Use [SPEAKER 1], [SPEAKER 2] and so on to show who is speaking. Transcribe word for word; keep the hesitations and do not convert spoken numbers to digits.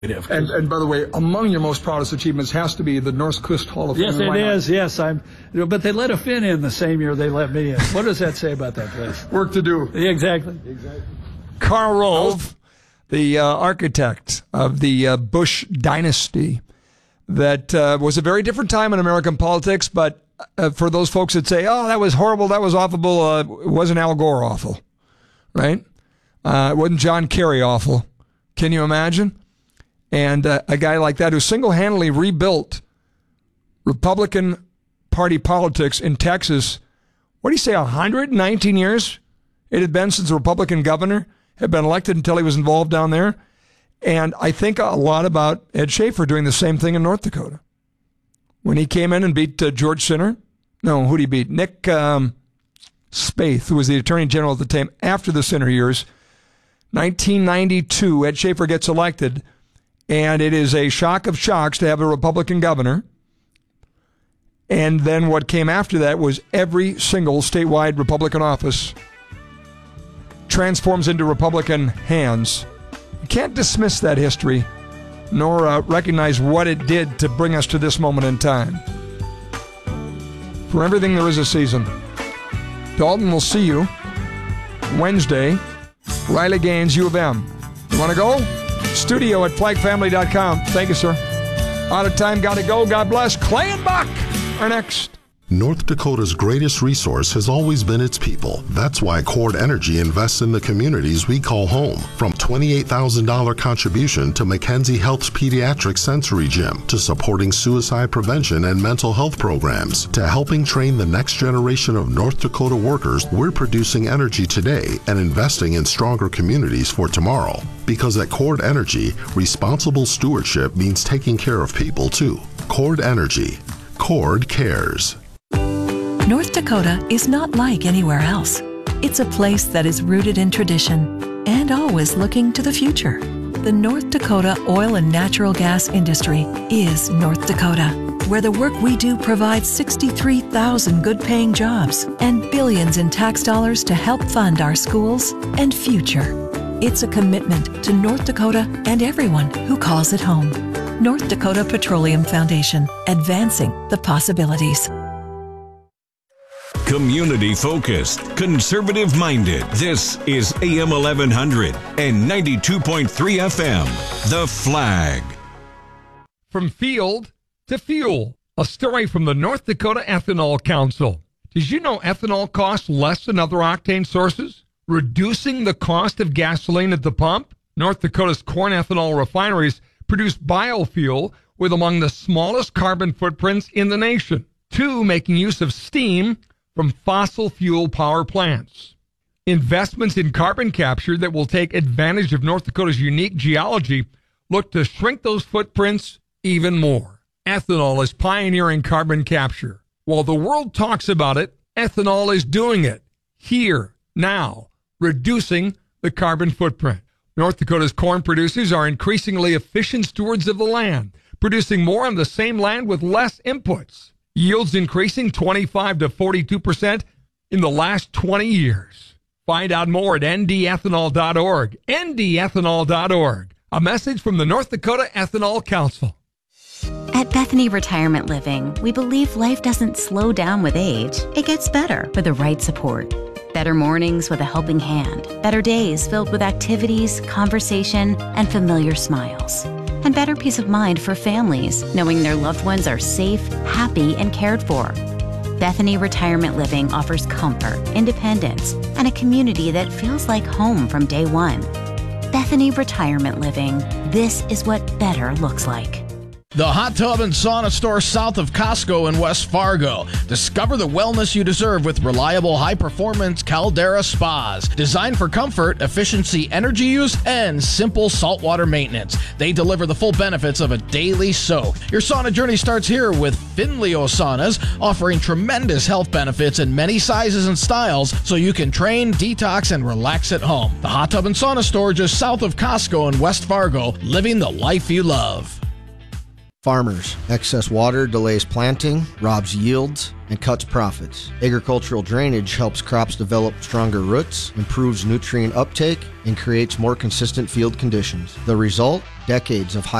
[SPEAKER 1] And, and by the way, among your most proudest achievements has to be the North Coast Hall of Fame.
[SPEAKER 2] Yes, it is. Yes, I'm. But they let a Finn in the same year they let me in. What does that say about that place?
[SPEAKER 1] Work to do.
[SPEAKER 2] Yeah, exactly.
[SPEAKER 1] Exactly.
[SPEAKER 3] Karl Rove, the uh, architect of the uh, Bush dynasty, that uh, was a very different time in American politics. But uh, for those folks that say, "Oh, that was horrible, that was awful," uh, it wasn't Al Gore awful, right? Uh, it wasn't John Kerry awful. Can you imagine? And uh, a guy like that who single-handedly rebuilt Republican Party politics in Texas, what do you say, one hundred nineteen years it had been since a Republican governor had been elected until he was involved down there. And I think a lot about Ed Schaefer doing the same thing in North Dakota. When he came in and beat uh, George Sinner, no, who did he beat? Nick um, Spaeth, who was the Attorney General at the time after the Sinner years. nineteen ninety-two, Ed Schaefer gets elected. And it is a shock of shocks to have a Republican governor. And then what came after that was every single statewide Republican office transforms into Republican hands. You can't dismiss that history, nor uh, recognize what it did to bring us to this moment in time. For everything, there is a season. Dalton will see you Wednesday. Riley Gaines, U of M. You want to go? Studio at flag family dot com. Thank you, sir. Out of time, gotta go. God bless. Clay and Buck are next.
[SPEAKER 4] North Dakota's greatest resource has always been its people. That's why Cord Energy invests in the communities we call home. From twenty-eight thousand dollars contribution to Mackenzie Health's Pediatric Sensory Gym, to supporting suicide prevention and mental health programs, to helping train the next generation of North Dakota workers, we're producing energy today and investing in stronger communities for tomorrow. Because at Cord Energy, responsible stewardship means taking care of people too. Cord Energy. Cord cares.
[SPEAKER 5] North Dakota is not like anywhere else. It's a place that is rooted in tradition and always looking to the future. The North Dakota oil and natural gas industry is North Dakota, where the work we do provides sixty-three thousand good-paying jobs and billions in tax dollars to help fund our schools and future. It's a commitment to North Dakota and everyone who calls it home. North Dakota Petroleum Foundation, advancing the possibilities.
[SPEAKER 6] Community-focused, conservative-minded. This is A M eleven hundred and ninety-two point three F M, The Flag.
[SPEAKER 3] From field to fuel, a story from the North Dakota Ethanol Council. Did you know ethanol costs less than other octane sources, reducing the cost of gasoline at the pump? North Dakota's corn ethanol refineries produce biofuel with among the smallest carbon footprints in the nation, two making use of steam from fossil fuel power plants. Investments in carbon capture that will take advantage of North Dakota's unique geology look to shrink those footprints even more. Ethanol is pioneering carbon capture. While the world talks about it, ethanol is doing it here, now, reducing the carbon footprint. North Dakota's corn producers are increasingly efficient stewards of the land, producing more on the same land with less inputs. Yields increasing twenty-five to forty-two percent in the last twenty years. Find out more at N D ethanol dot org. N D ethanol dot org. A message from the North Dakota Ethanol Council.
[SPEAKER 7] At Bethany Retirement Living, we believe life doesn't slow down with age. It gets better with the right support. Better mornings with a helping hand. Better days filled with activities, conversation, and familiar smiles. And better peace of mind for families, knowing their loved ones are safe, happy, and cared for. Bethany Retirement Living offers comfort, independence, and a community that feels like home from day one. Bethany Retirement Living. This is what better looks like.
[SPEAKER 8] The Hot Tub and Sauna Store south of Costco in West Fargo. Discover the wellness you deserve with reliable, high-performance Caldera spas. Designed for comfort, efficiency, energy use, and simple saltwater maintenance. They deliver the full benefits of a daily soak. Your sauna journey starts here with Finleo Saunas, offering tremendous health benefits in many sizes and styles so you can train, detox, and relax at home. The Hot Tub and Sauna Store just south of Costco in West Fargo, living the life you love.
[SPEAKER 9] Farmers, excess water delays planting, robs yields, and cuts profits. Agricultural drainage helps crops develop stronger roots, improves nutrient uptake, and creates more consistent field conditions. The result? Decades of high